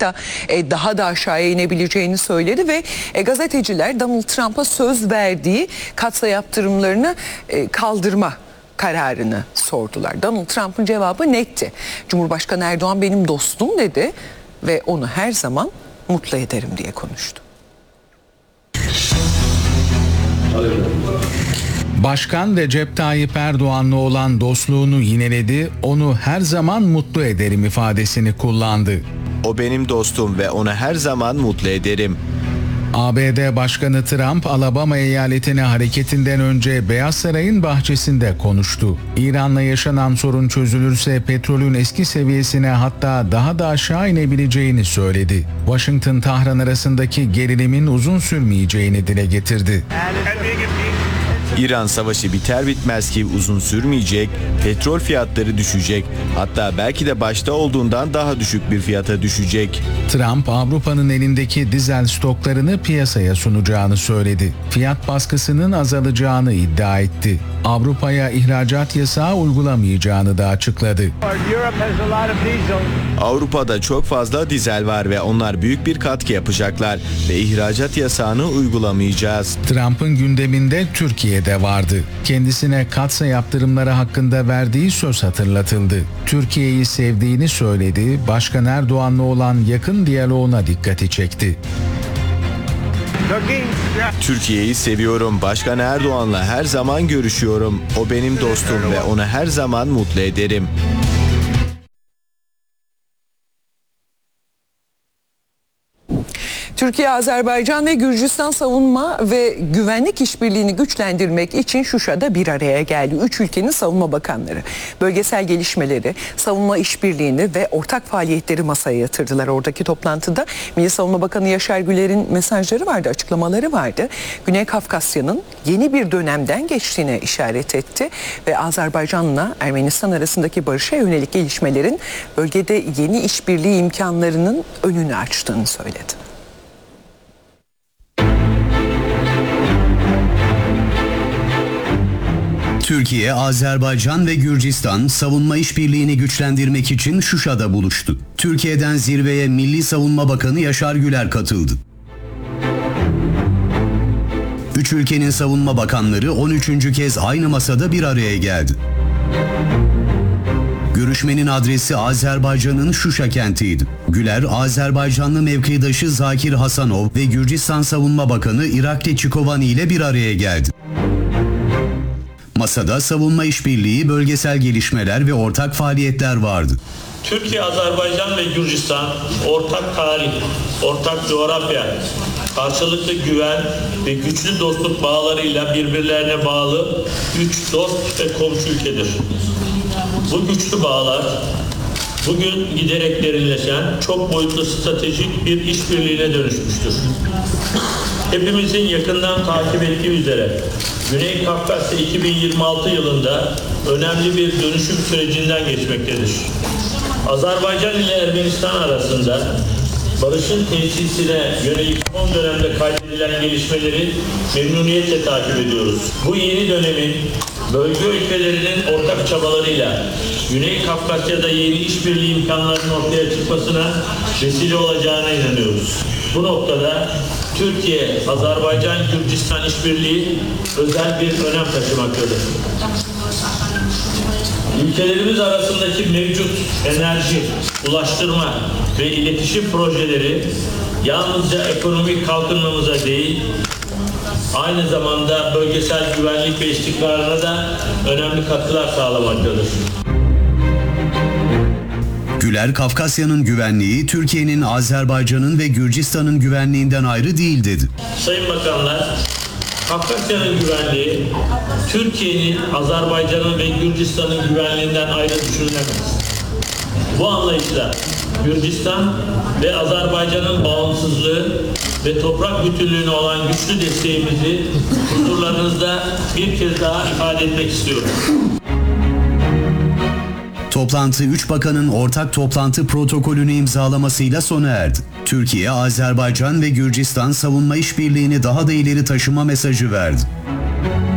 hatta daha da aşağıya inebileceğini söyledi ve gazeteciler Donald Trump'a söz verdiği katsayı yaptırımlarını kaldırma kararını sordular. Donald Trump'ın cevabı netti. Cumhurbaşkanı Erdoğan benim dostum dedi ve onu her zaman mutlu ederim diye konuştu. Başkan Recep Tayyip Erdoğan'la olan dostluğunu yineledi, onu her zaman mutlu ederim ifadesini kullandı. O benim dostum ve onu her zaman mutlu ederim. ABD Başkanı Trump, Alabama eyaletine hareketinden önce Beyaz Saray'ın bahçesinde konuştu. İran'la yaşanan sorun çözülürse petrolün eski seviyesine hatta daha da aşağı inebileceğini söyledi. Washington-Tahran arasındaki gerilimin uzun sürmeyeceğini dile getirdi. İran savaşı biter bitmez ki uzun sürmeyecek, petrol fiyatları düşecek, hatta belki de başta olduğundan daha düşük bir fiyata düşecek. Trump, Avrupa'nın elindeki dizel stoklarını piyasaya sunacağını söyledi. Fiyat baskısının azalacağını iddia etti. Avrupa'ya ihracat yasağı uygulamayacağını da açıkladı. Avrupa'da çok fazla dizel var ve onlar büyük bir katkı yapacaklar ve ihracat yasağını uygulamayacağız. Trump'ın gündeminde Türkiye'de vardı. Kendisine katsayı yaptırımları hakkında verdiği söz hatırlatıldı. Türkiye'yi sevdiğini söyledi, Başkan Erdoğan'la olan yakın diyaloğuna dikkati çekti. Türkiye'yi seviyorum. Başkan Erdoğan'la her zaman görüşüyorum. O benim dostum ve onu her zaman mutlu ederim. Türkiye, Azerbaycan ve Gürcistan savunma ve güvenlik işbirliğini güçlendirmek için Şuşa'da bir araya geldi. 3 ülkenin savunma bakanları bölgesel gelişmeleri, savunma işbirliğini ve ortak faaliyetleri masaya yatırdılar. Oradaki toplantıda Milli Savunma Bakanı Yaşar Güler'in mesajları vardı, açıklamaları vardı. Güney Kafkasya'nın yeni bir dönemden geçtiğine işaret etti ve Azerbaycan'la Ermenistan arasındaki barışa yönelik gelişmelerin bölgede yeni işbirliği imkanlarının önünü açtığını söyledi. Türkiye, Azerbaycan ve Gürcistan savunma işbirliğini güçlendirmek için Şuşa'da buluştu. Türkiye'den zirveye Milli Savunma Bakanı Yaşar Güler katıldı. Üç ülkenin savunma bakanları 13. kez aynı masada bir araya geldi. Görüşmenin adresi Azerbaycan'ın Şuşa kentiydi. Güler, Azerbaycanlı mevkidaşı Zakir Hasanov ve Gürcistan Savunma Bakanı Irakli Çikovani ile bir araya geldi. Masada savunma işbirliği, bölgesel gelişmeler ve ortak faaliyetler vardı. Türkiye, Azerbaycan ve Gürcistan ortak tarih, ortak coğrafya, karşılıklı güven ve güçlü dostluk bağlarıyla birbirlerine bağlı 3 dost ve komşu ülkedir. Bu güçlü bağlar bugün giderek derinleşen çok boyutlu stratejik bir işbirliğine dönüşmüştür. Hepimizin yakından takip ettiği üzere Güney Kafkasya 2026 yılında önemli bir dönüşüm sürecinden geçmektedir. Azerbaycan ile Ermenistan arasında barışın tesisine yönelik son dönemde kaydedilen gelişmeleri memnuniyetle takip ediyoruz. Bu yeni dönemin bölge ülkelerinin ortak çabalarıyla Güney Kafkasya'da yeni işbirliği imkanlarının ortaya çıkmasına vesile olacağına inanıyoruz. Bu noktada Türkiye, Azerbaycan, Gürcistan işbirliği özel bir önem taşımaktadır. Ülkelerimiz arasındaki mevcut enerji, ulaştırma ve iletişim projeleri yalnızca ekonomik kalkınmamıza değil, aynı zamanda bölgesel güvenlik ve istikrarına da önemli katkılar sağlamaktadır. Güler, Kafkasya'nın güvenliği, Türkiye'nin, Azerbaycan'ın ve Gürcistan'ın güvenliğinden ayrı değil dedi. Sayın Bakanlar, Kafkasya'nın güvenliği, Türkiye'nin, Azerbaycan'ın ve Gürcistan'ın güvenliğinden ayrı düşünülemez. Bu anlayışla Gürcistan ve Azerbaycan'ın bağımsızlığı ve toprak bütünlüğüne olan güçlü desteğimizi huzurlarınızda bir kez daha ifade etmek istiyorum. Toplantı 3 bakanın ortak toplantı protokolünü imzalamasıyla sona erdi. Türkiye, Azerbaycan ve Gürcistan savunma işbirliğini daha da ileri taşıma mesajı verdi.